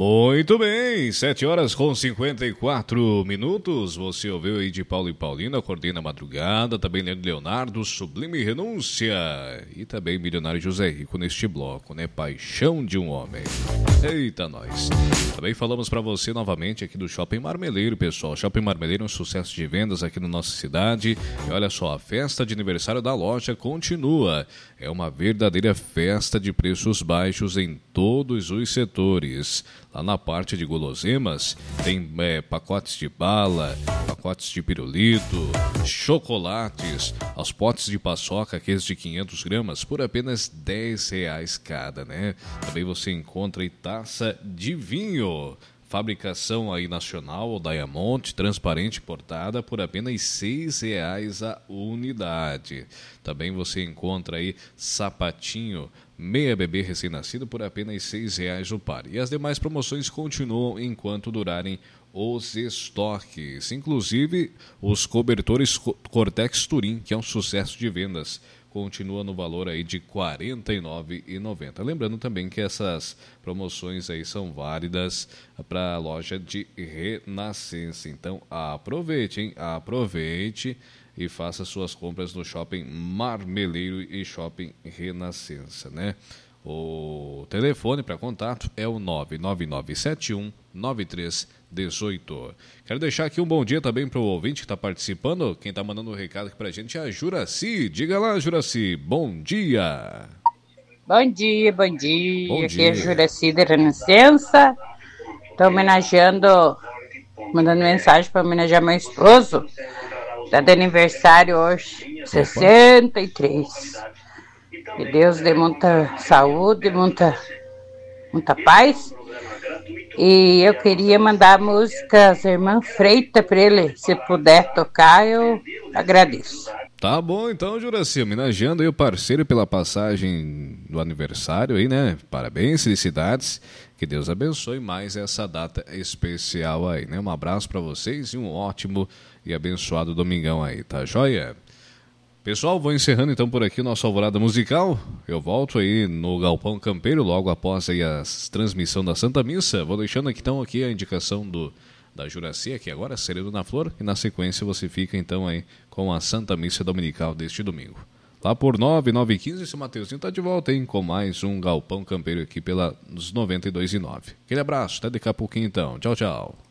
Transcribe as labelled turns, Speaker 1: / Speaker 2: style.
Speaker 1: Muito bem, 7h54. Você ouviu aí de Paulo e Paulino, Acordei na Madrugada, também Leonardo, Sublime Renúncia e também Milionário José Rico neste bloco, né? Paixão de um Homem. Eita, nós. Também falamos para você novamente aqui do Shopping Marmeleiro, pessoal. Shopping Marmeleiro é um sucesso de vendas aqui na nossa cidade. E olha só, a festa de aniversário da loja continua. É uma verdadeira festa de preços baixos em todos os setores. Lá na parte de guloseimas tem pacotes de bala, pacotes de pirulito, chocolates, os potes de paçoca, aqueles de 500 gramas, por apenas R$10 cada, né? Também você encontra aí taça de vinho. Fabricação aí nacional, Diamond, transparente importada por apenas R$6 a unidade. Também você encontra aí sapatinho meia bebê recém-nascido por apenas R$6 o par. E as demais promoções continuam enquanto durarem os estoques. Inclusive os cobertores Cortex Turim, que é um sucesso de vendas. Continua no valor aí de R$ 49,90. Lembrando também que essas promoções aí são válidas para a loja de Renascença. Então aproveite, hein? Aproveite e faça suas compras no Shopping Marmeleiro e Shopping Renascença, né? O telefone para contato é o 99971-9318. Quero deixar aqui um bom dia também para o ouvinte que está participando. Quem está mandando um recado aqui para a gente é a Juraci. Diga lá, Juraci. Bom dia.
Speaker 2: Bom dia, bom dia. Bom dia. Aqui é a Juraci da Renascença. Estou mandando mensagem para homenagear meu esposo. Está de aniversário hoje, 63. Que Deus dê muita saúde, muita paz. E eu queria mandar a música Irmã Freita para ele. Se puder tocar, eu agradeço.
Speaker 1: Tá bom, então, Juraci, homenageando aí o parceiro pela passagem do aniversário aí, né? Parabéns, felicidades. Que Deus abençoe mais essa data especial aí, né? Um abraço para vocês e um ótimo e abençoado domingão aí, tá joia? Pessoal, vou encerrando então por aqui o nosso Alvorada Musical. Eu volto aí no Galpão Campeiro logo após aí a transmissão da Santa Missa. Vou deixando aqui, então aqui a indicação da Juraci, aqui agora, Sereno na Flor. E na sequência você fica então aí com a Santa Missa Dominical deste domingo. Lá por 9h15, seu Mateuzinho tá de volta, hein? Com mais um Galpão Campeiro aqui pelos 92,9. Aquele abraço, até daqui a pouquinho então. Tchau, tchau.